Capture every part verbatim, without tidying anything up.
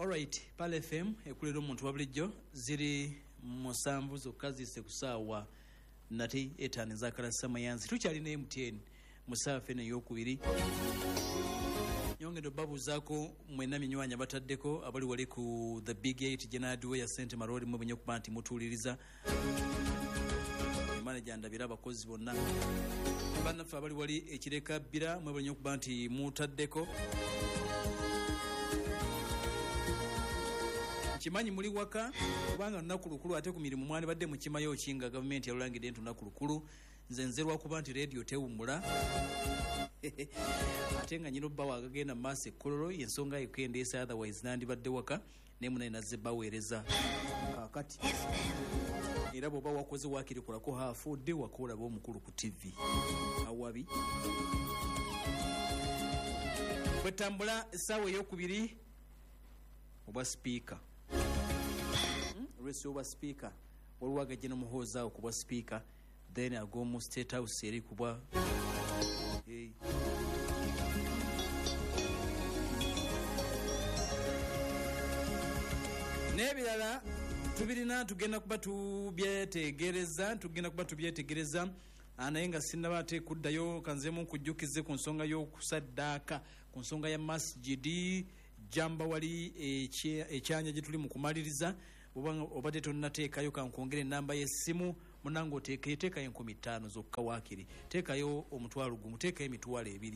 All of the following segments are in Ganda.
Alright, Pale F M ekulira omuntu wabulijjo ziri musanvu zokka zisse ku ssaawa nati etaano ez'akalasa mayanzi. Tukyalina M T N mu ssaawa ffene ey'okubiri. Nyongedde babuuzaako mwenna minywanya bataddeko abali wali ku the big eight Genadwe ya St Maroli mwe bunye kuba nti mutuuliriza. Manager ndabira abakozi bonna. Bannaffe abali wali ekireka bbira mwe bunye kuba nti mutaddeko. Kimanyi muli waka kubanga nnaku lukulu ate ku mirimu mwani badde mu kimayo kinga government yalulangidde nti nnaku lukulu nze nzerwa kuba nti radio tewummula ate nga nyino bbawo agagenda maaso ekkololo y'ensonga ekendeesa otherwise nandibadde waka naye munaye nazze baweereza kaakati era bw'oba wakoze waakirikulako haafu dde wakoolaba omukulu ku T V awabi bwetambula essaawa ey'okubiri obwa sipiika Resi oba speaker oluwaga jeno muhoza okubwa speaker then ago mu state house eri kubwa hey. Nebirala tubirina tugenda kuba tubyetegereza tugenda kuba tubyetegereza anayenga sinnabate kuddayo kanzemu kujjukize ku nsonga y'okusaddaaka ku nsonga ya masjidi jamba wali ekyanya gye tuli mu kumaliriza obadde tonnateekayo kankongere namba y'essimu munange oteekayo teekayo enkumi ttaano zokka waakiri teekayo omutwalo gumu teekayo emitwalo ebiri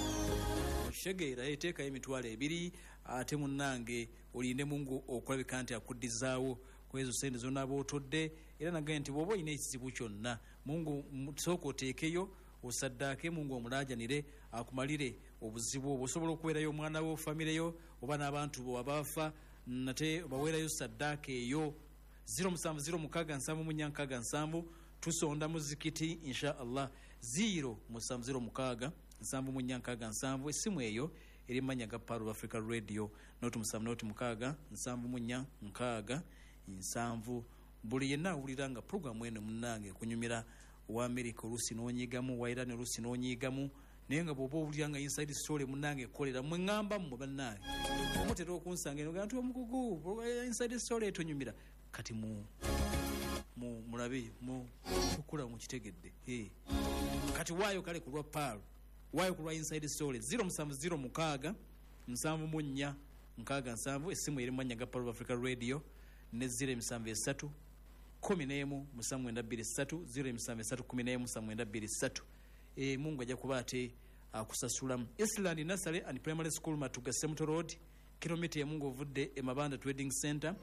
okitegeera teekayo emitwalo ebiri ate munnange olinde mungu okulabika nti akuddizaawo kwezo sente zonaaba otodde era nagaye nti bw'oba olina ekizibu kyonna mungu sooka oteekeyo osaddaake mungu omulaajanire akumalire obuzibu obwo osobola okuweerayo omwana wo famireyo oba n'abantu bo abaafa nate baweerayo saddaaka eyo zero musanvu zero mukaaga nsanvu munya nkaaga nsanvu tusonda muzikiti insha Allah zero musanvu zero mukaaga nsanvu munya nkaaga nsanvu essimu eyo eri manya ga Power of Africa Radio noti musanvu noti mukaaga nsanvu munya nkaaga nsanvu buli yenna awuliranga programu eno munnange kunyumira wa America olusi n'onyigamu wa Iran olusi n'onyigamu naye nga bw'oba owuliranga inside story munnange ekolera mwe ŋŋamba mmwe bannange omutera okunsanga eno gantu omukugu inside story etonyumira kati mu mu mulabe mu kukula mu kitegedde hey. Kati waayo kale ku lwa Paul waayo ku lwa inside story zero musanvu zero mukaaga nsanvu mu nnya nkaaga nsanvu essimu eri manya ga Power of Africa Radio ne zero emisanvu esatu kumi n'emu musanvu mwenda bbiri ssatu zero emisanvu esatu kumi n'emu musanvu mwenda bbiri ssatu e mungu ajja kuba ate akusasulamu. Island Nursery and Primary School Matuga Semuto Road kilomita ya mungu ovudde e Mabanda Trading Center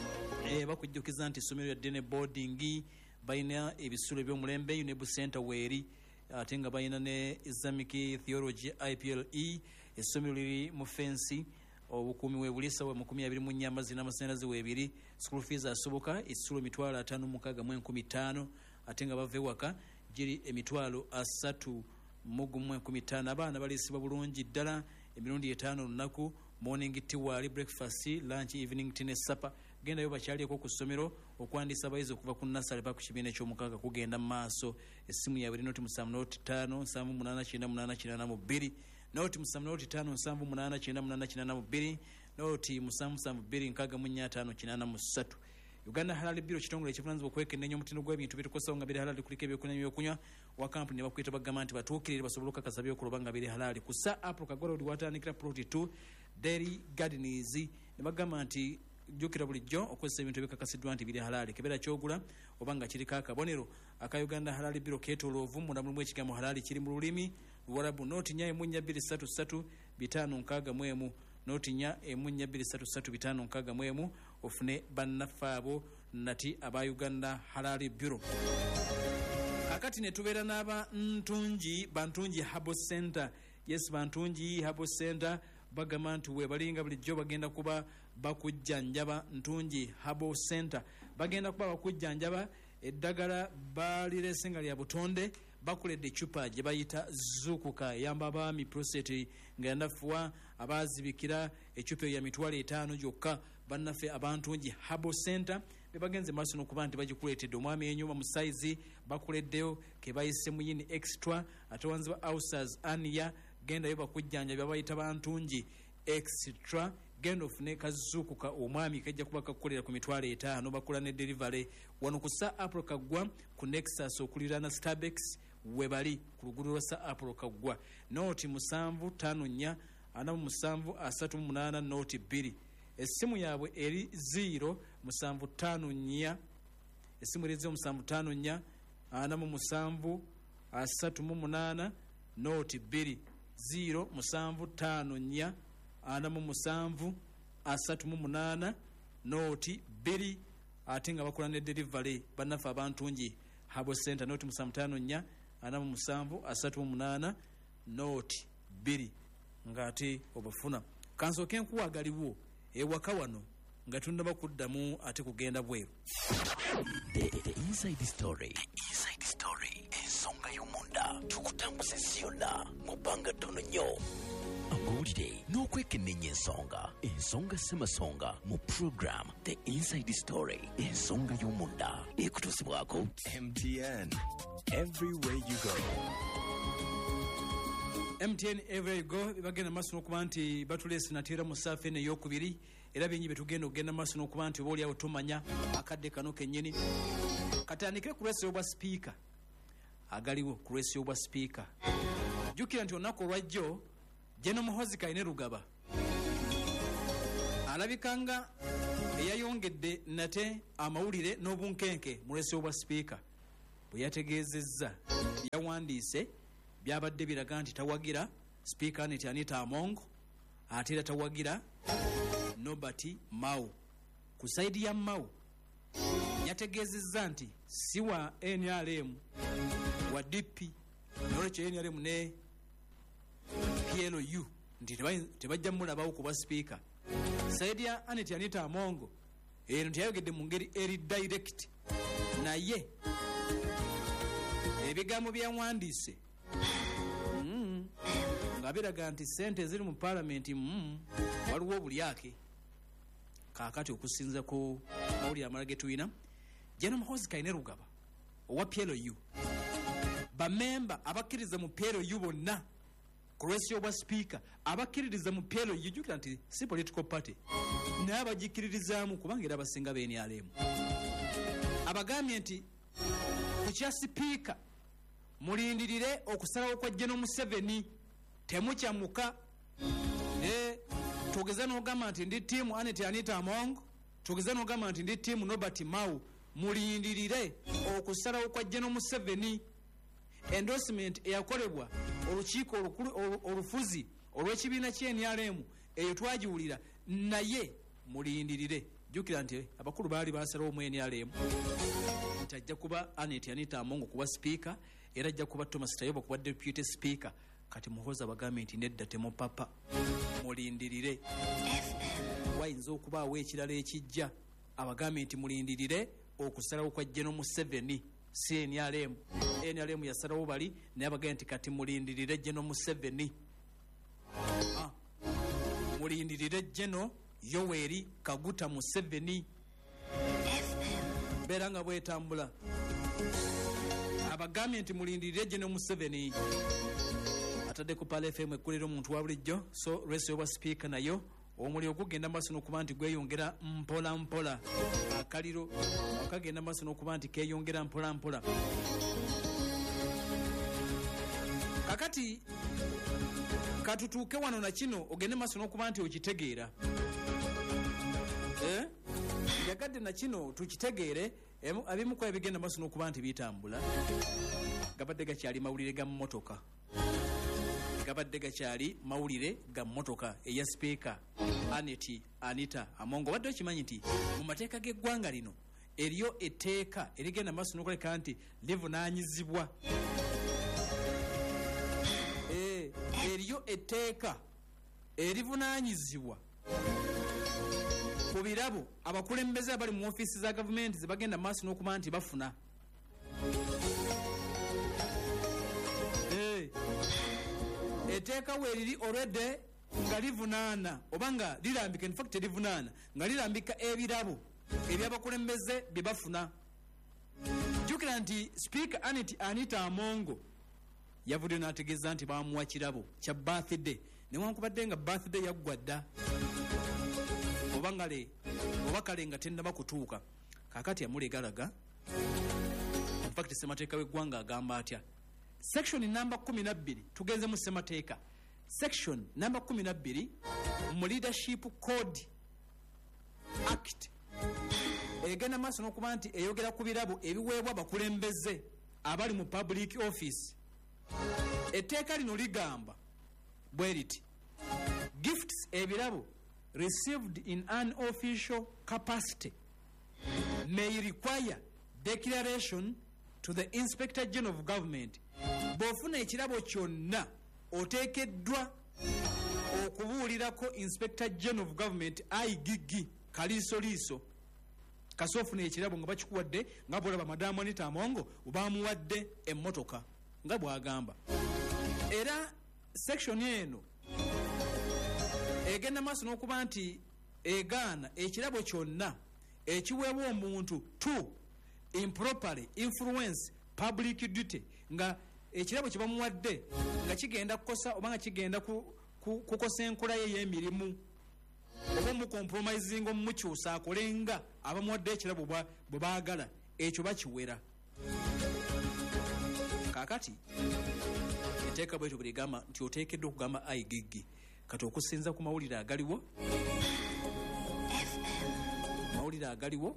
e bakujjukiza nti somero ya Dene Boarding bayina ebisulo by'omulembe Unebu Center weeri ate nga bayina ne Islamic Theology I P L E essomero liri mu fensi obukumi webulisa wa makumi abiri mu nnya amazzi n'amasanyalaze weebiri school fees asoboka essulo mitwalo ataano mukaaga mu enkumi ttaano ate nga bava ewaka giri emitwalo asatu mu gumu enkumi ttaano abaana baliisibwa bulungi ddala emirundi etaano olunaku morning tea wali breakfast lunch evening tea ne supper gendayo bakyalyeko ku ssomero okwandisa abayizi okuva ku nasale pa ku kibiina eky'omukaaga kugenda mu maaso essimu yaabwe noti musanvu noti ttaano nsanvu munaana kyenda munaana kinaana mu bbiri noti musanvu noti ttaano nsanvu munaana kyenda munaana kinaana mu bbiri noti musanvu musanvu bbiri nkaaga mu nnya ataano kinaana mu ssatu Uganda Halal Bureau kitongole ekivunaanyizibwa okwekennenya omutindo gw'ebintu bitukosa nga biri halali kuliko ebyokunywa n'ebyokunywa wa kampuni bakwita bagamba nti batuukirire basobola okukakasa by'okuloba nga biri halali ku Sir April Kagolodi watandikira ploti two Dairy Gardens ne bagamba nti jjukira bulijjo okozesa ebintu ebikakasiddwa nti biri halali kebeera kyogula oba nga kiriko akabonero aka Uganda Halal Bureau keetooloovu munda mulimu ekigambo halali kiri mu lulimi Luwarabu noti nnya emu nnya bbiri ssatu ssatu bitaano nkaaga mu emu noti nnya emu nnya bbiri ssatu ssatu bitaano nkaaga mu emu ofune bannaffe abo nati aba Uganda Halal Bureau. Akati ne tubeera n'aba Ntungi Bantungi Herbal Center. Yes, Bantungi Herbal Center bagamba nti weebalinga bulijjo bagenda kuba bakujjanjaba. Ntungi Herbal Center bagenda kuba bakujjanjaba eddagala baliresenga lya butonde bakuledde ecupa gye bayita zukuka eyamba abaami prostate nga yanafuwa abaazibikira ecupa ya mitwalo etaano gyokka bannaffe Abantungi Herbal Center be bagenze maaso n'okuba nti bagikuleetedde omwami enyuma mu saizi bakuleddeyo ke bayise muyini extra ate wanziba outsiders ania gendayo bakujjanja bye bayita Bantungi extra genda ofune kazuukuka omwami kajja kuba kakukolera ku mitwalo etaano bakola ne delivery wano ku Sir Apple Kaggwa ku Nexus okuliraana Starbucks webali ku luguudo lwa Sir Apple Kaggwa nooti musanvu ttaano nnya ana mu musanvu asatu mu munaana nooti bbiri essimu yaabwe eri zero musanvu ttaano nnya essimu eri zero musanvu ttaano nnya ana mu musanvu asatu mu munaana nooti bbiri zero musanvu ttaano nnya ana mu musanvu asatu mu munaana nooti bbiri ate nga bakola ne delivery bannaffe abantungi Harbour Center nooti musanvu ttaano nnya ana mu musanvu asatu mu munaana nooti bbiri ng'ate obufuna kansooke nkuwagaliwo ewaka wano nga tunnaba kuddamu ate kugenda bweru. The, the inside story. The inside story. Ensonga y'omunda tukutambuza ensi yonna mu bbanga ttono nnyo. Amawulire n'okwekenneenya ensonga. Ensonga ssemasonga mu program The Inside Story. Ensonga y'omunda ekutuusibwako M T N. Everywhere you go. M T N everywhere you go bagenda maaso n'okuba nti batuleese nateera mu saafu eno ey'okubiri era bingi betugenda okugenda maaso n'okuba nti oba oliawo tomanya akadde kano kennyini katandike ku lwesi obwa sipiika agaliwo ku lwesi obwa sipiika jjukira nti olunaku olwajjo General Muhoozi Kainerugaba alabikanga eyayongedde nate amawulire n'obunkenke mu lwesi obwa sipiika bwe yategeezezza yawandiise byabadde biraga nti tawagira Speaker Aneti Anita Among ate era tawagira Nobert Mao ku saidi ya Mao yategeezezza nti si wa N R M wa D P n'olwekyo N R M ne P L U nti tebajja mulabawo kuba Speaker saidi ya Aneti Anita Among eno tiyayogedde mu ngeri eri direct naye ebigambo byawandiise Mm. nga biraga nti sente ziri mu parliament mm. waliwo obulyake kaakati okusinza ku mawulire amala ge tulina General Muhoozi Kainerugaba owa P L U bamemba abakkiriza mu P L U bonna ku lwesi obwa speaker abakkiririza mu P L U jjukira nti si political party naye abagikkiririzaamu kubanga era abasinga be N R M abagambye nti ku kya speaker mulindirire okusalawo kwa General Museveni temukyamuka ne tugeza n'ogamba nti ndi tiimu Aneti Anita Among tugeza n'ogamba nti ndi tiimu Nobert Mao mulindirire okusalawo kwa General Museveni endorsement eyakolebwa olukiiko olukulu olufuzi olw'ekibiina kye N R M eyo twagiwulira naye mulindirire jjukira nti abakulu baali basalawo mu N R M nti ajja kuba Aneti Anita Among kuba speaker era ajja kuba Thomas Tayoba kuba deputy speaker kati Muhoozi abagambye nti nedda temupapa mulindirire wayinza okubaawo ekirala ekijja abagambye nti mulindirire okusalawo kwa General Museveni si N R M N R M yasalawo bali naye abagambye nti kati mulindirire General Museveni ah. mulindirire General Yoweri Kaguta Museveni beera nga bwetambula abagambye nti mulindirire General Museveni atadde ku Pala F M ekkulira omuntu wa bulijjo so lwesi obwa speaker nayo omuliro gugenda maaso n'okuba nti gweyongera mpola mpola akaliro akagenda maaso n'okuba nti keeyongera mpola mpola kakati katutuuke wano na kino ogende maaso n'okuba nti okitegeera eh yagadde na kino tukitegeere abimu kwa ebigenda maaso n'okuba nti bitambula gabadde gakyali mawulire ga mmotoka gabadde gakyali mawulire ga mmotoka eya speaker Aneti Anita Among obadde okimanyi nti mu mateeka g'eggwanga lino eriyo etteeka erigenda maaso n'okuleka nti livunaanyizibwa eh eriyo etteeka erivunaanyizibwa ku birabo abakulembeze abali mu ofiisi za gavumenti zebagenda maaso n'okuba nti bafuna eh etteeka weeriri already nga livunaana oba nga lirambika in fact livunaana nga lirambika ebirabo ebyabakulembeze bye bafuna jjukira nti speaker Aneti Anita Among yavudde n'ategeeza nti bamuwa kirabo kya birthday newankubadde nga birthday yaggwa dda oba ngale oba kale nga tennaba kutuuka. Kaakati amulegalaga. In fact ssemateeka w'eggwanga agamba atya? Section namba kumi na bbiri tugenze mu ssemateeka. Section namba kumi na bbiri mu Leadership Code Act egenda maaso n'okuba nti eyogera ku birabo ebiweebwa abakulembeze abali mu public office. Etteeka lino ligamba bwe liti: gifts ebirabo received in an official capacity may require declaration to the Inspector General of Government. Bw'ofuna ekirabo kyonna oteekeddwa okubuulirako Inspector General of Government I G G kaliisoliiso kasi ofuna ekirabo nga bakikuwadde nga bw'olaba Madamu Anita Amongo baamuwadde emmotoka nga bw'agamba. Era section eno egenda maaso n'okuba nti egaana ekirabo kyonna ekiweebwa omuntu to improperly influence public duty, nga ekirabo kye bamuwadde nga kigenda kukosa oba nga kigenda kukosa enkola ye y'emirimu oba omukompromisinga omumukyusa akolenga abamuwadde ekirabo bwe baagala, ekyo bakiwera. Kaakati etteeka bwetyo bwe ligamba nti oteekeddwa okugamba I G G. Kati okusinza ku mawulire agaliwo mawulire agaliwo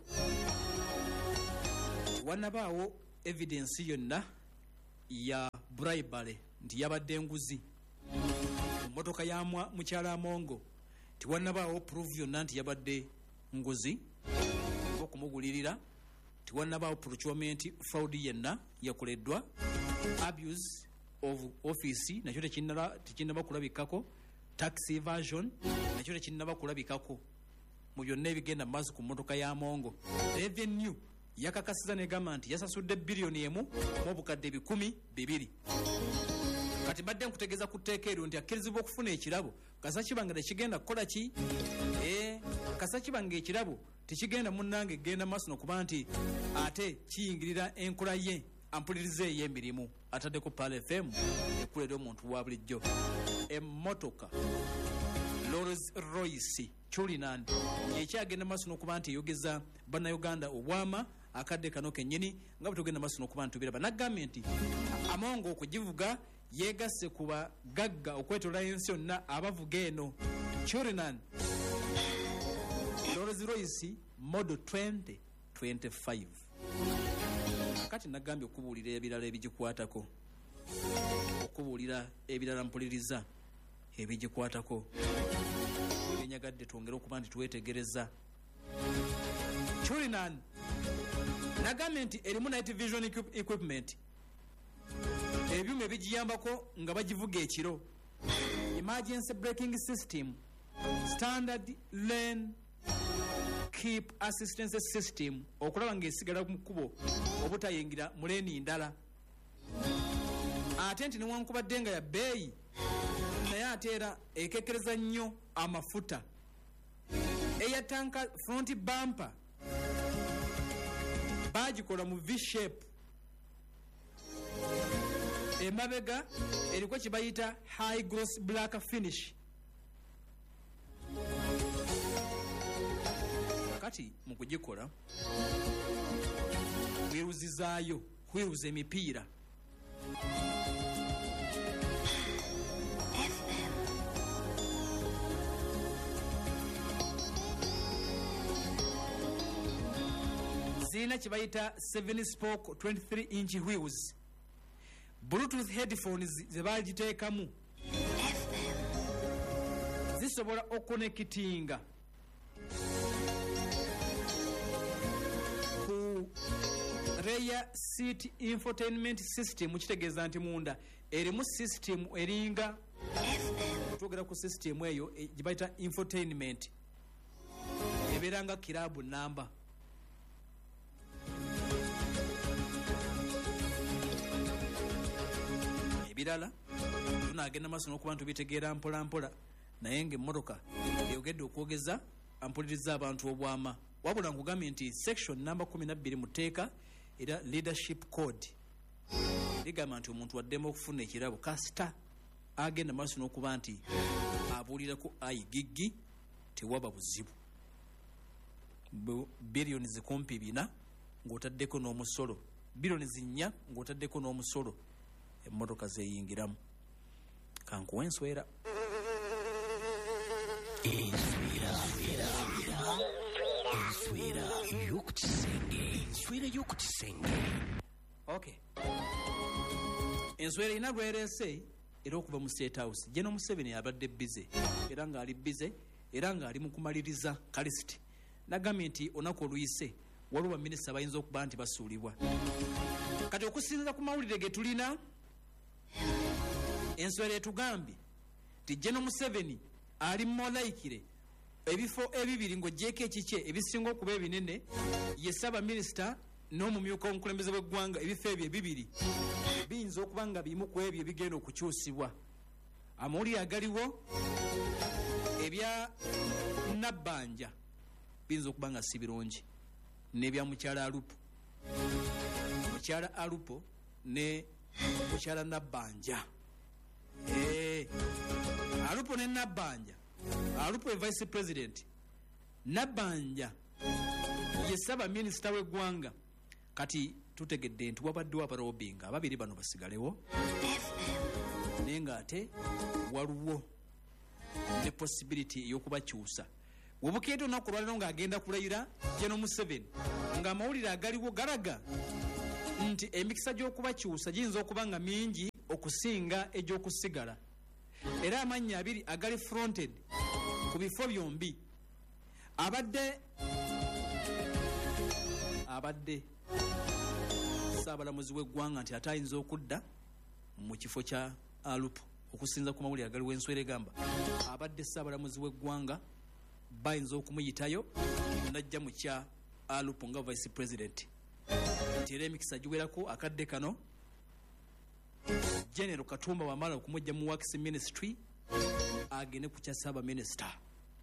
tiwannabaawo evidence yonna ya bribery nti yabadde enguzi mu mmotoka ya mukyala Amongo. Tiwannabaawo proof yonna nti yabadde nguzi ng'okumugulirira. Tiwannabaawo procurement fraud yenna yakoleddwa. Abuse of office nakyo tekinnaba kulabikako. Tax evasion nakyo tekinnaba kulabikako mu byonna ebigenda mu maaso ku mmotoka ya Amongo. Revenue yakakasiza negamba nti yasasudde biliyoni emu mu obukadde bikumi bibiri. Kati mbadde nkutegeeza ku tteeka eryo nti akkirizibwa okufuna ekirabo kasa kibanga tekigenda kukola ki? Eh, kasa kibanga ekirabo tekigenda munnange egenda maaso n'okuba nti ate kiyingirira enkola ye ampuliriza ey'emirimu ataddeko Pal F M ekulera omuntu wa bulijjo. Emmotoka Rolls Royce Cullinan yekyagenda maaso n'okuba nti eyogeza bannayuganda obwama akadde kano kennyini nga bwe tugenda maaso n'okuba nti tubiraba. Nagambye nti Amongo okugivuga yeegasse ku bagagga okwetola ensi yonna abavuga eno. Cullinan Rolls Royce model twenty twenty-five. Kati nagambye okubuulira ebirala ebigikwatako okubuulira ebirala mpuliriza ebigikwatako ebyenyagadde twongere okuba nti twetegereza. Cullinan nagambye nti erimu night vision equipment, ebyuma ebigiyambako nga bagivuga ekiro, emergency braking system, standard lane keep assistance system okulaba ng'esigala mu kkubo obutayingira mu leeni ndala. Ate nti newankubadde nga ya bbeeyi naye ate era ekekkereza nnyo amafuta. Eya tanka front bumper bagikola mu V shape, emabega eriko kye bayita high gloss black finish. Kati mu kugikola wheelzizaayo wheels emipiira zirina kye bayita seven spoke twenty-three inch wheels. Bluetooth headphones ze bagiteekamu zisobola okukonekitinga ku rear seat infotainment system. Kitegeeza nti munda erimu system eringa twogera ku system eyo gye bayita infotainment ebeera nga kirabu namba. Ebirala tunaagenda maaso n'okuba tubitegeera mpola mpola, naye ng'emmotoka eyogedde okwogeza ampuliriza abantu obwama. Wabula nkugambye nti section namba kumi na bbiri mu tteeka era leadership code ligamba nti omuntu waddemu okufuna ekirabo kasita agenda maaso n'okuba nti abuulira ku I G G tewaba buzibu. biliyoni zikumpi bina ng'otaddeko n'omusolo, biliyoni zinnya ng'otaddeko n'omusolo emmotoka zeeyingiramu. Kankuwa enswera. Enswera enswera y'okukisenge enswera y'okukisenge. Okay, enswera erina lwereese era okuva mu State House. General Museveni abadde bize era ng'ali bize era ng'ali mu kumaliriza kalisiti. Nagambye nti onaku oluyise waliwo baminisita bayinza okuba nti basuulibwa. Kati okusinziira ku mawulire ge tulina, enswera etugambye nti General Museveni ali mmolayikire ebifo ebibiri ng'oggyeko ekikye ebisinga okuba ebinene ye Ssaabaminisita n'omumyuka w'omukulembeze w'eggwanga. Ebifo ebyo ebibiri biyinza okuba nga bimu ku ebyo ebigenda okukyusibwa. Amawulire agaliwo ebya Nabbanja biyinza okuba nga si birungi, n'ebya mukyala Alupo, mukyala Alupo ne mukyala Nabbanja. Eh, Alupo ne Nabbanja. Alupo ye vice president, Nabbanja ye Ssaabaminisita w'eggwanga. Kati tutegedde nti wabaddewo abalobinga ababiri bano basigalewo, naye ng'ate waliwo ne possibility ey'okubakyusa. Webukeeta olunaku lwaliro ng'agenda kulayira General Museveni, ng'amawulire agaliwo galaga nti emikisa gy'okubakyusa giyinza okuba nga mingi okusinga egy'okusigala, era amannya abiri agali fronted ku bifo byombi. Abadde abadde Ssaabalamuzi w'eggwanga nti ate ayinza okudda mu kifo kya Alupo, okusinza ku mawulire agaliwo. Enswera egamba abadde Ssaabalamuzi w'eggwanga bayinza okumuyitayo najja mu kya Alupo nga vice president. Nti era emikisa giwerako akadde kano General Katumba wamala okumujja mu Works Ministry agende ku kya Ssaabaminisita.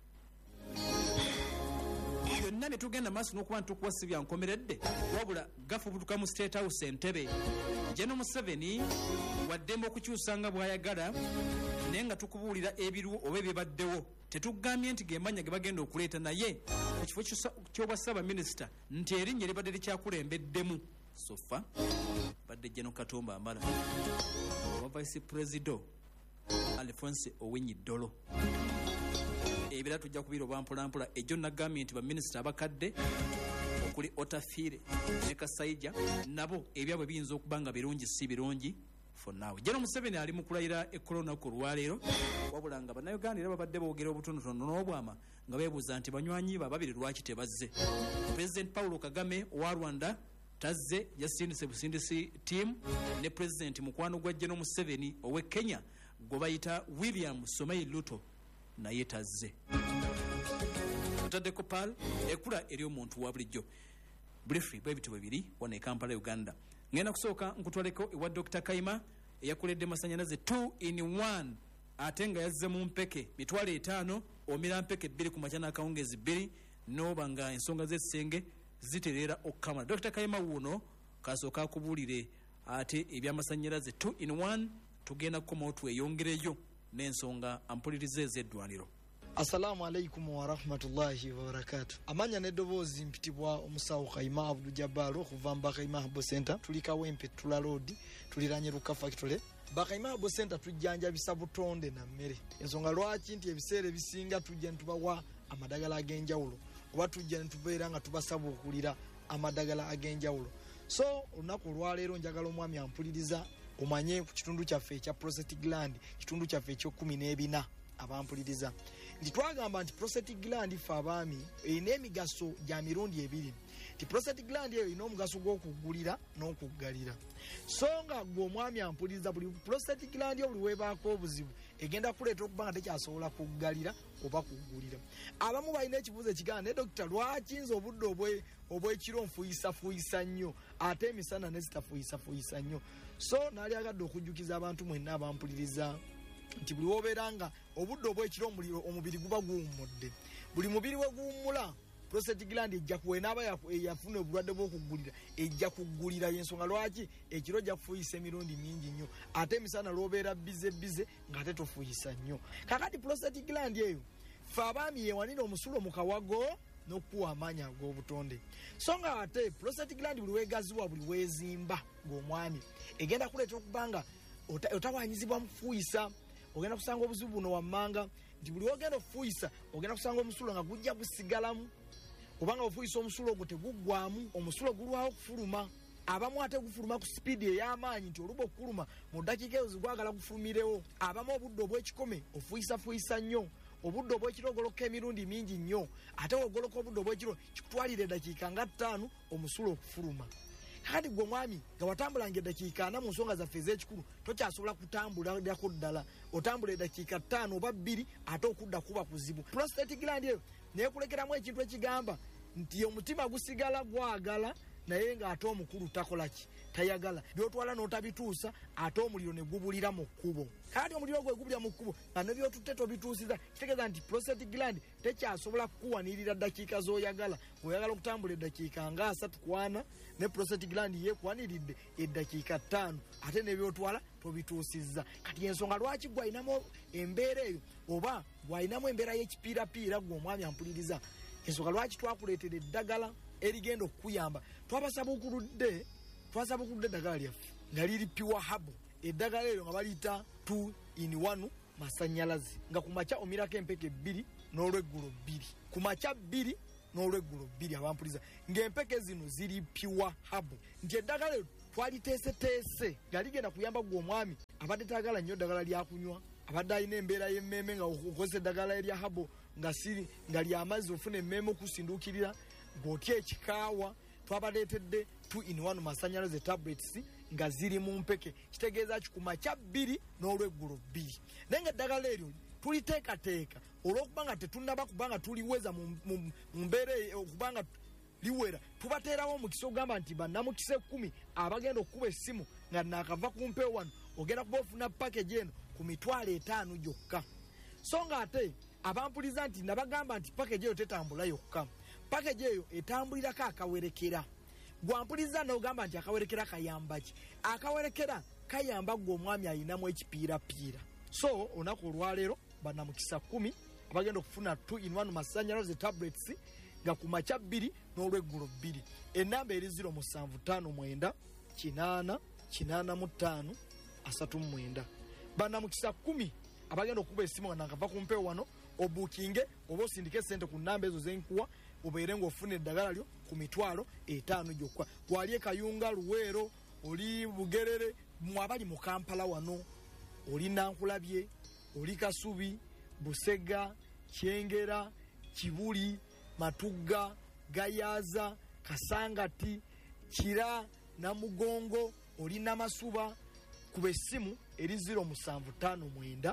Byonna ne tugenda maaso n'okuba ntukuwa si byankomeredde, wabula gafubutuka mu State House Entebbe. General Museveni waddembe okukyusa nga bw'ayagala, naye nga tukubuulira ebiriwo oba ebibaddewo. Tetugambye nti gembanya ge bagenda okuleeta, naye ku kifo ky'obwa Ssaabaminisita nti erinnya libadde likyakulembeddemu sofa badde General Katumba Wamala, owa vice president Alphonse Owiny Dollo. Ebira tujja kubira obwampolampola. Ejjo nagambye nti baminisita abakadde okuli Otafiire ne Kasaija nabo ebyabwe biyinza okuba nga birungi si birungi for now. General Museveni ali mu kulayira ekkolo olunaku olwaleero, wabula nga bannayuganda era babadde boogera obutonotono n'obwama nga beebuuza nti banywanyi ba babiri lwaki tebazze. President Paulo Kagame owa Rwanda tazze, yasindise busindisi team, ne President mukwano gwa General Museveni ow'e Kenya gwe bayita William Somei Ruto naye tazze. Taddeko pal ekula eri omuntu wa bulijjo. Briefly bwe bitu bibiri wano e Kampala, Uganda. Ngenda kusooka nkutwaleko ewa Doctor Kaima eyakoledde masanyalaze two in one, ate nga yazze mu mpeke mitwalo etaano omira mpeke bbiri ku makya n'akawungezi bbiri, n'oba nga ensonga z'essenge ziterera okukamala. Doctor Kaima wuno kasooka akubuulire ate ebyamasanyalaze two in one, tugenda kukomawo tweyongereyo n'ensonga ampuliriza ez'eddwaniro. Assalamu alaikum wa rahmatullahi wa barakatuh. Amanya n'eddoboozi mpitibwa omusawo Kaima Abdul Jabbar okuva mu Bakaima Herbal Center. Tuli Kawempe Tula Road, tuliranye Luka Factory. Bakaima Herbal Center tujjanjabisa butonde na mmere. Ensonga lwaki nti ebiseera ebisinga tujja ntubawa amadagala ag'enjawulo, oba tujja ntubeera nga tubasaba okulira amadagala ag'enjawulo. So olunaku olwaleero njagala omwami ampuliriza omanye ku kitundu kyaffe ekya prostate gland, kitundu kyaffe eky'okkumi n'ebina abampuliriza nti twagamba nti prostate gland ife abaami erina emigaso gya mirundi ebiri. Nti prostate gland eyo erina omugaso gw'okugulira n'okuggalira. So nga gwe omwami ampuliriza buli prostate gland eyo buli weebaako obuzibu egenda kuleeta okuba nga tekyasobola kuggalira oba kugulira. Abamu balina ekibuuzo ekigamba ne dokita lwaki nze obudde obw'ekiro nfuyisafuuyisa nnyo ate emisana ne zitafuyisafuuyisa nnyo. So naali agadde okujjukiza abantu mwenna abampuliriza nti buli wobeera nga obudde obw'ekiro omubiri guba guwummudde, buli mubiri we guwummula prostate gland ejja kuwenaaba yafuna obulwadde bw'okugulira ejja kuggulira. Yensonga lwaki ekiro ejja kufuuyisa emirundi mingi nnyo ate emisana lw'obeera bize bize ng'ate tofuuyisa nnyo. Kakati prostate gland eyo ffe abaami yewanira omusulo mu kawago n'okuwa amaanyi ag'obutonde. So nga ate prostate gland buli weegaziwa buli weezimba ng'omwami egenda kuleeta okubanga otawanyizibwa mu kufuuyisa. Ogenda kusanga obuzibu buno wammanga nti buli ogenda okufuuyisa ogenda kusanga omusulo nga gujja gusigalamu, kubanga ofuuyisa omusulo ogwo teguggwamu, omusulo gulwawo okufuluma. Abamu ate gufuluma ku sipiidi ey'amaanyi nti oluba okukuluma mu ddakiika ezo zigwagala gufulumirewo. Abamu obudde obw'ekikome ofuuyisafuuyisa nnyo, obudde obw'ekiro ogoloka emirundi mingi nnyo, ate ogoloka obudde obw'ekiro kikutwalira eddakiika nga ttaano omusulo okufuluma. Kati gwe mwami nga watambulanga eddakiika ana mu nsonga zaffe ez'ekikulu tokyasobola kutambulirako ddala, otambula eddakiika ttaano oba bbiri ate okudda kuba kuzibu. Prostate gland eyo neekulekeramu ekintu ekigamba nti omutima gusigala gwagala naye ng'ate omukulu takola ki, tayagala. Byotwala n'otabituusa ate omuliro ne gubulira mu kkubo. Kati omuliro gwe gubulira mu kkubo nga ne byotutte tobituusiza, kitegeeza nti prostate gland tekyasobola kukuwanirira ddakiika z'oyagala. Oyagala okutambula eddakiika nga asatu ku ana ne prostate gland yeekuwaniridde eddakiika ttaano ate ne byotwala tobituusizza. Kati ensonga lwaki gwalinamu embeera eyo oba gwalinamu embeera y'ekipiirapiira gwe omwami ampuliriza, ensonga lwaki twakuleetera eddagala erigenda okukuyamba. Twabasaba okuludde twasaba okuludde eddagala lyaffe nga liri Pure Herbal. Eddagala eryo nga baliyita two in one masannyalaze, nga ku makya omirako empeke ebbiri n'olweggulo bbiri, ku makya bbiri n'olweggulo bbiri abampuliza, ng'empeke zino ziri Pure Herbal. Nti eddagala eryo twaliteeseteese nga ligenda kuyamba gwe omwami abadde taagala nnyo eddagala lyakunywa, abadde alina embeera y'emmeeme nga okozesa eddagala erya Herbal nga siri nga ly'amazzi ofuna emmeeme okusinduukirira ng'otya ekikaawa. Twabaleetedde two in one masannyalaze tablets nga ziri mu mpeke, kitegeeza ki ku makya bbiri n'olweggulo bbiri. Naye nga eddagala eryo tuliteekateeka olw'okuba nga tetunnaba kubanga tuliweza mu mbeera okubanga liwera, tubateerawo omukisa ogamba nti bannamukisa ekkumi abagenda okukuba essimu nga naakava ku mpewo wano ogenda kuba ofuna package eno ku mitwalo etaano gyokka. So nga ate abampuliza nti nabagamba nti package eyo tetambula yokka, package eyo etambulirako akawerekera. Gwampuliza n'ogamba nti akawerekera kayamba ki? Akawerekera kayamba gwe omwami ayinamu ekipiirapiira. So olunaku olwaleero bannamukisa kkumi abagenda okufuna two in one masannyalaze tablets nga ku makya bbiri n'olweggulo bbiri. Ennamba eri zero musanvu ttaano mwenda kinaana kinaana mu ttaano asatu mu mwenda. Bannamukisa kkumi abagenda okuba essimu nga nakava ku mpewo wano obuukinge oba osindike sente ku nnamba ezo zenkuwa obeere ng'ofuna eddagala lyo ku mitwalo etaano gyokka. Wali e Kayunga, Luweero, oli Bugerere, mwabali mu Kampala wano, oli Nankulabye, oli Kasubi, Busega, Kyengera, Kibuli, Matugga, Gayaza, Kasangati, Kira, Namugongo, oli Namasuba. Kuba essimu eri zero musanvu ttaano mwenda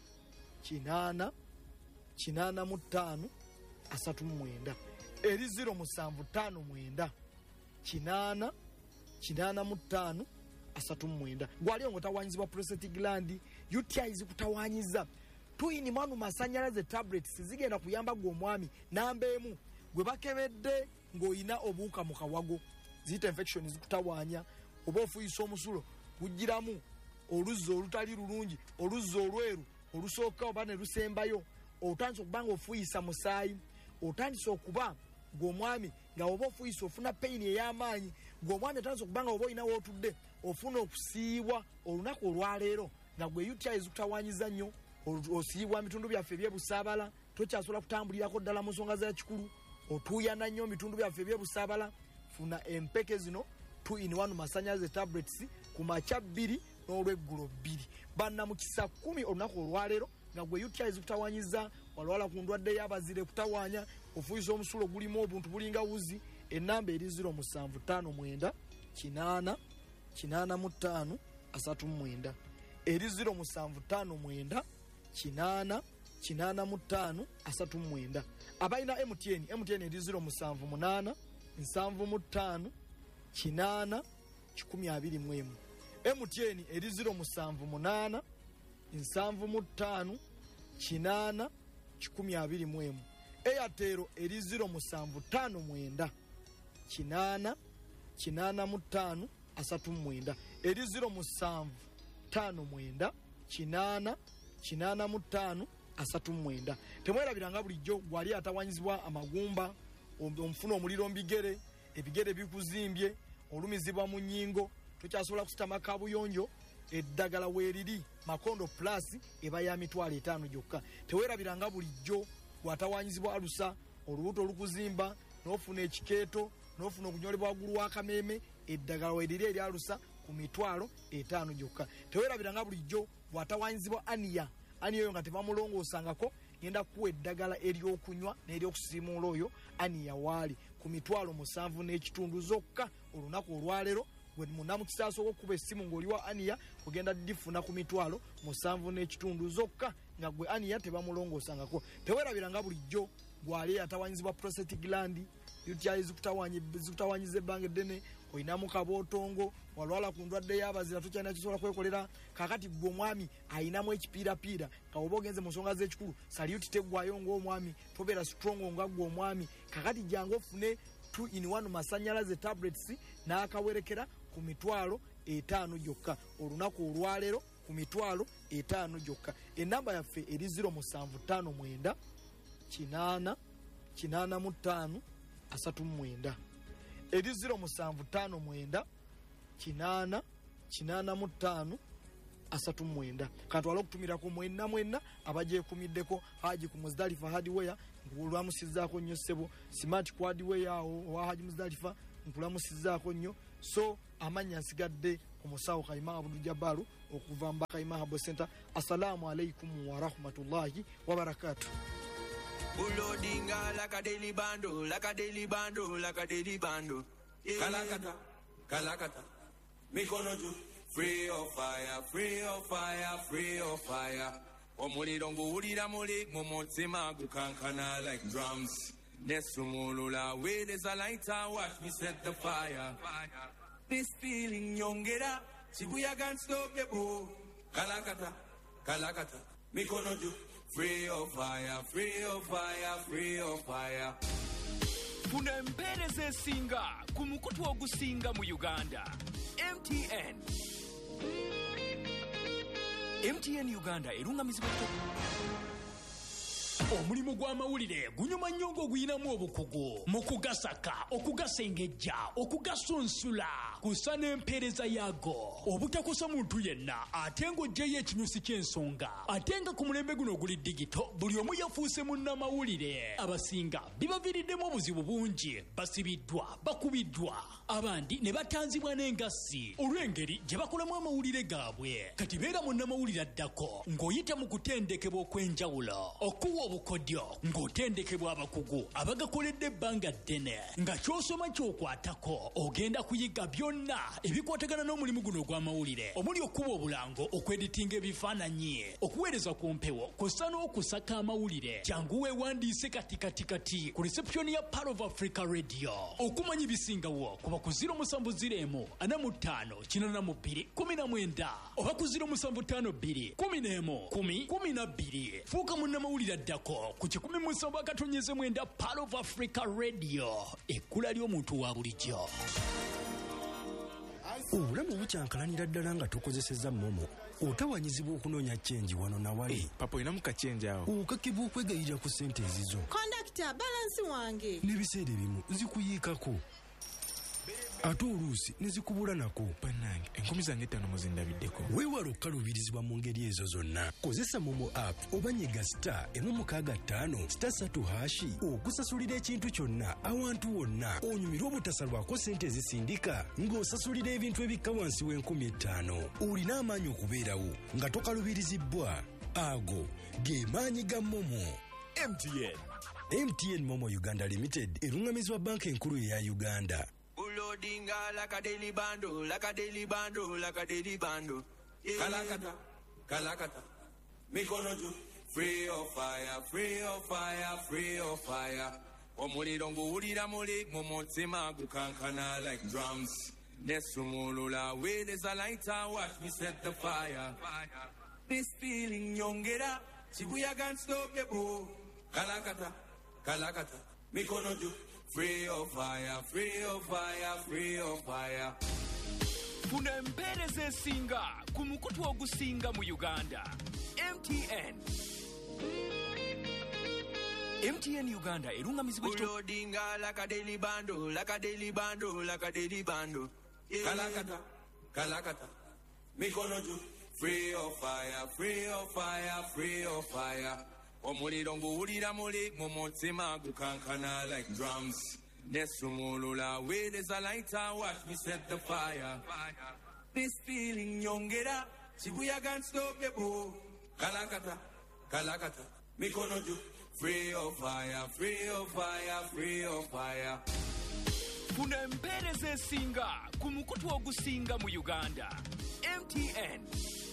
kinaana kinaana mu ttaano asatu mu mwenda, eri zero musanvu ttaano mwenda kinaana kinaana mu ttaano asatu mu mwenda. Gwaliyo ng'otawanyizibwa prostate gland, U T I zikutawanyiza. two in one masannyalaze tablets zigenda kuyamba gwe omwami namba emu gwe bakebedde ng'olina obuwuka mu kawago, ziyita infection zikutawaanya, oba ofuuyisa omusulo gugiramu oluzzi olutali lulungi, oluzzi olweru olusooka oba ne lusembayo, otandise okuba nga ofuuyisa musaayi, otandise okuba ng'omwami nga oba ofuuyisa ofuna peyini ey'amaanyi, ng'omwami otandise okuba nga oba olina wootudde ofuna okusiibwa. Olunaku olwaleero nga gwe U T I zikutawanyiza nnyo, osiibwa bitundu byaffe ebyebusaabala, tokyasobola kutambulirako ddala mu nsonga za kikulu, otuuyana nnyo bitundu byaffe ebyebusaabala, funa empeke zino two in one masannyalaze tablets ku makya bbiri n'olweggulo bbiri. Bannamukisa kkumi olunaku olwaleero nga gwe U T I zikutawanyiza, walwala ku ndwadde y'abazire kutawaanya, ofuuyisa omusulo gulimu obuntu bulinga wuzi. Ennamba eri zero musanvu ttaano mwenda kinaana kinaana mu ttaano asatu mu mwenda, eri zero musanvu ttaano mwenda kinaana kinaana mu ttaano asatu mu mwenda. Abalina M T N, M T N eri zero musanvu munaana nsanvu mu ttaano kinaana kikumi abiri mu emu, M T N eri zero musanvu munaana nsanvu mu ttaano kinaana kikumi abiri mu emu, Airtel eri zero musanvu ttaano mwenda kinaana kinaana mu ttaano asatu mu mwenda, eri zero musanvu ttaano mwenda kinaana kinaana mu ttaano asatu mu mwenda. Temwerabiranga bulijjo gwali atawanyizibwa amagumba, omufuna omuliro mbigere ebigere bikuzimbye olumizibwa mu nyingo tokyasobola kusitama kabuyonjo eddagala weeriri Makondo plus eba ya mitwalo etaano gyokka teweerabiranga bulijjo gwatawanyizibwa alusa olubuto olukuzimba n'ofuna ekikeeto n'ofuna okunyolebwa waggulu w'akameeme eddagala weeriri eri alusa ku mitwalo etaano gyokka teweerabiranga bulijjo gwatawanyizibwa aniya aniya oyo nga tebamulongoosangako ngenda kuwa eddagala ery'okunywa n'ery'okusiimuula oyo aniya waali ku mitwalo musanvu n'ekitundu zokka olunaku olwaleero gwe munamukisaaso okuba essimu ng'oliwa aniya ogenda difuna ku mitwalo musanvu n'ekitundu zokka nga gwe aniya tebamulongoosangako teweerabiranga bulijjo gwali atawanyizibwa prostate gland yutyali zikutawanyiza ebbanga eddene olinamu kabootongo walwala ku ndwadde y'abazira tokyalina kisobola kwekolera kakati gwe omwami ayinamu ekipiirapiira kawoba ogenze mu nsonga z'ekikulu salyuti teggwayo ng'omwami tobeera strongo nga gwe omwami kakati jangu ofune two in one masannyalaze tablets n'akawerekera ku mitwalo etaano gyokka olunaku olwaleero ku mitwalo etaano gyokka enamba yaffe eri zero musanvu ttaano mwenda kinaana kinaana mu ttaano asatu mu mwenda eri zero musanvu ttaano mwenda kinaana kinaana mu ttaano asatu mu mwenda katwala okutumirako mwenna mwenna abagyekumiddeko Haji ku Muzdalifa hardware nkulamusizzaako nnyo ssebo smart hardware awo owa Haji Muzdalifa nkulamusizzaako nnyo so amanya nsigadde omusawo Kayima Abdul Jabbaru okuva mba Kayima Habo Center. Assalamu alaikum wa rahmatullahi wa barakatuh. Ulodinga like a daily bando, like a daily bando, like a daily bando. Kalakata, Kalakata, Mikonoju, free of fire, free of fire, free of fire. Omulidongo ulira muli, momotsima gukankana like drums. Nesumulula, where there's a lighter, watch me set the fire. This feeling yongera, Shibuya can't stop the boo. Kalakata, Kalakata, Mikonoju. Free of fire, free of fire, free of fire. Kuna empereza esinga ku mukutu ogusinga mu Uganda. M T N. M T N Uganda erungamizibwa omulimu gw'amawulire gunyuma nnyo ng'oguyinamu obukugu mu kugasaka okugasengejja okugasunsula kusa n'empeereza yaago obutakosa muntu yenna ate ng'oggyeyo ekinyusi ky'ensonga ate nga ku mulembe guno oguli digito buli omu yafuuse munnamawulire abasinga bibaviiriddemu obuzibu bungi basibiddwa bakubiddwa abandi ne batanzibwa n'engassi olw'engeri gye bakolamu amawulire gaabwe kati beera munnamawulire addako ng'oyita mu kutendekebwa okw'enjawulo okuwa obukodyo ng'otendekebwa abakugu abagakoledde ebbanga ddene nga ky'osoma ky'okwatako ogenda kuyiga byonna ebikwatagana n'omulimu guno ogw'amawulire omuli okuba obulango okweditinga ebifaananyi okuweereza ku mpewo kw'ossa n'okusaka amawulire jangu weewandiise katikatikati ku reception ya Part of Africa Radio okumanya ebisingawo kuba ku zero musanvu ziro emu ana mu ttaano kinaana mu bbiri kumi na mwenda oba ku ziro musanvu ttaano bbiri kumi n'emu kumi kumi na bbiri fuuka munnamawulire addako ku kikumi mu nsanvu akatonyeze mwenda Part of Africa Radio ekkula ly'omuntu wa bulijjo. Obulamu bukyankalanira ddala nga tokozesezza momo otawanyizibwa okunoonya chenji wano na wali hey, papa olina mukachenji awo okakibwa okwegayirira ku ssente ezizo kondakita balansi wange n'ebiseera ebimu zikuyiikako ate oluusi ne zikubula nako bannange enkumi zange ttaano muzindabiddeko weewala okukaluubirizibwa mu ngeri ezo zonna kozesa momo app oba nyiga star emu mukaaga ttaano sita ssatu hashi okusasulira ekintu kyonna awantu wonna onyumirwa obutasalwako ssente ezisindika ng'osasulira ebintu ebikka wansi w'enkumi ettaano olina amaanyi okubeerawo nga tokaluubirizibbwa ago ge maanyi ga momo. M T N M T N Momo Uganda Limited erungamizibwa banka enkulu eya Uganda. Ulodinga like a daily bando, like a daily bando, like a daily bando. Kalakata, Kalakata, Mikonoju, free of fire, free of fire, free of fire. Omulidongo ulira muli, momotsima gukankana like drums. Nesumulula, where there's a lighter, watch me set the fire. This feeling yongera, Shibuya can't stop the boo. Kalakata, Kalakata, Mikonoju. Free of fire, free of fire, free of fire. Kuna empereza esinga ku mukutu ogusinga mu Uganda. M T N. M T N Uganda erungamizibwa Ulodinga like a daily bando, like a daily bando, like a daily bando. Yeah. Kalakata, kalakata. Mikono juu. Free of fire, free of fire, free of fire. Omuliro nguwulira muli mumutima gukankana like drums. Nesumulula way there's a lighter, watch me set the fire. This feeling yongera, Shibuya can't stop the boo. Kalakata, kalakata, mikono juu. Free of fire, free of fire, free of fire. Funa empeereza esinga ku mukutu ogusinga mu Uganda. M T N.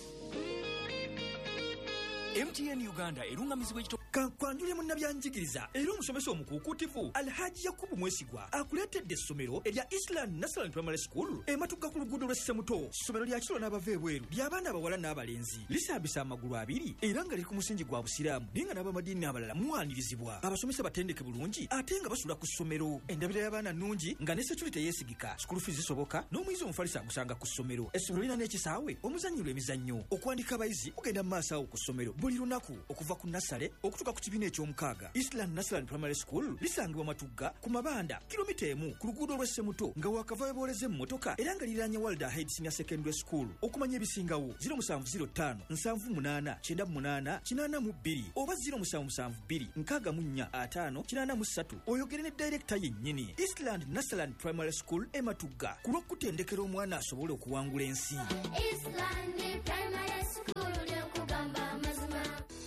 M T N Uganda erungamizibwa ekito kankwanjulye munnabyanjigiriza era omusomesa omukuukutivu Alhaji Yakubu Mwesigwa akuleetedde essomero erya Eastland National Primary School ematugga ku luguudo lw'Essemuto. Ssomero lya kiro n'abava ebweru ly'abaana abawala n'abalenzi lisambisa amagulu abiri era nga liri ku musingi gwa busiraamu naye nga n'abamadiini abalala muwaanirizibwa. Abasomesa batendeke bulungi ate nga basula ku ssomero. Endabira y'abaana nnungi nga ne security yeesigika, school fees zisoboka n'omuyizi omufalisa agusanga ku ssomero. Essomero lirina n'ekisaawe omuzannyirwa emizannyo. Okuwandika abayizi kugenda mu maaso awo ku ssomero buli lunaku okuva ku nasale okutuuka ku kibiina eky'omukaaga. Eastland National Primary School lisangibwa Matugga ku Mabanda kilomita emu ku luguudo lw'Essemuto nga wakava booleze emmotoka era nga liranye Walder Head Senior Secondary School. Okumanya ebisingawo zero seven zero five nsanvu munaana kyenda munaana kinaana mu bbiri oba zero seven seven bbiri nkaaga mu nnya ataano kinaana mu ssatu oyogere ne director yennyini. Eastland National Primary School e Matugga ku lw'okutendekera omwana asobole okuwangula ensi. Eastland Primary School ly'okugamba amazima.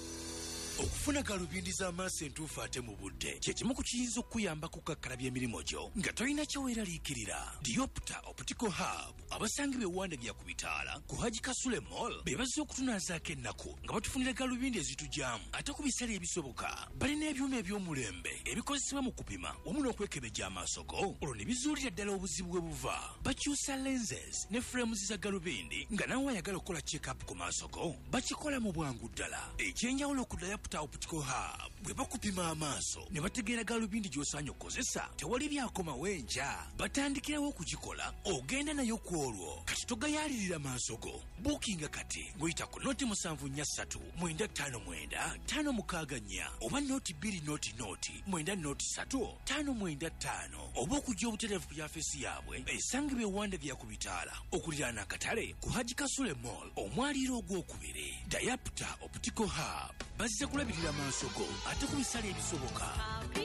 Okufuna galubindi z'amaaso entuufu ate mu budde kyekimu ku kiyinza okuyamba kukakkalabya emirimu gyo nga tolina kyeweeraliikirira. Diopta Optical Hub abasangibwa ewanda bya ku bitaala ku Haji Kasule Mall be bazze okutunaazaako ennaku nga batufunira galubindi ezitujaamu ate ku biseera ebisoboka balina ebyuma eby'omulembe ebikozesebwa mu kupima wamu n'okwekebejja amaaso go olwo ne bizuulira ddala obuzibu bwe buva. Bakyusa lenses ne frames za galubindi nga nawe ayagala okukola check-up ku maaso go bakikola mu bwangu ddala. Ekyenjawulo ku Diopta Optical Hub bwe bakupima amaaso ne bategeera galubindi gy'osaanye okukozesa tewali byakoma wenja. Batandikirawo okugikola ogenda nayo ku olwo kati togayaalirira maaso go. Bookinga kati ng'oyita ku noti musanvu nnya ssatu mwenda ttaano mwenda ttaano mukaaga nnya oba noti bbiri noti noti mwenda noti ssatu ttaano mwenda ttaano oba okujja obutereevu ku yafeesi yaabwe esangibwa ewanda bya ku bitaala okuliraana akatale ku Haji Kasule Mall omwaliiro ogwokubiri. Diopta Optical Hub bazze kulabirira maaso go ate ku bisale ebisoboka.